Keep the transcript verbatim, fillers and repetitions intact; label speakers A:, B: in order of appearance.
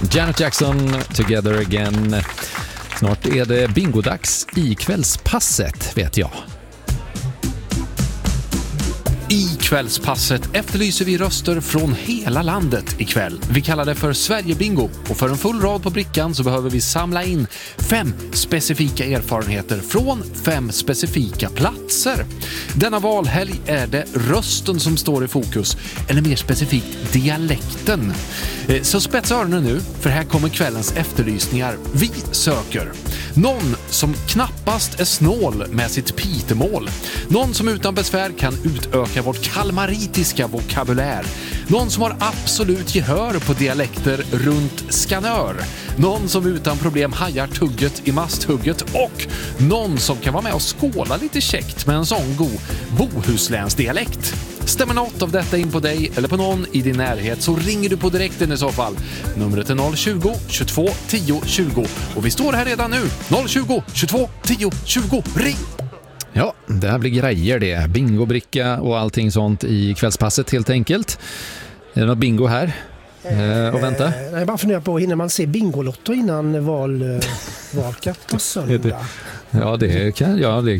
A: Janet Jackson, Together Again. Snart är det bingodags i kvällspasset, vet jag.
B: I kvällspasset efterlyser vi röster från hela landet ikväll. Vi kallar det för Sverigebingo och för en full rad på brickan så behöver vi samla in fem specifika erfarenheter från fem specifika platser. Denna valhelg är det rösten som står i fokus, eller mer specifikt dialekten. Så spetsa öronen nu, för här kommer kvällens efterlysningar. Vi söker någon som knappast är snål med sitt pitemål. Någon som utan besvär kan utöka vårt kalmaritiska vokabulär. Någon som har absolut gehör på dialekter runt Skanör. Någon som utan problem hajar tugget i masthugget. Och någon som kan vara med och skåla lite käckt med en sån god bohuslänsdialekt. Stämmer något av detta in på dig eller på någon i din närhet så ringer du på direkten i så fall. Numret är noll tjugo, tjugotvå, tio, tjugo. Och vi står här redan nu. noll tjugo, tjugotvå, tio, tjugo. Ring!
A: Ja, det här blir grejer det. Bingobricka och allting sånt i kvällspasset helt enkelt. Är det något bingo här? Eh, och vänta.
C: Eh, jag bara funderar på, hinner man se bingolotto innan val, valkatt och söndag?
A: Ja, det kan, ja, det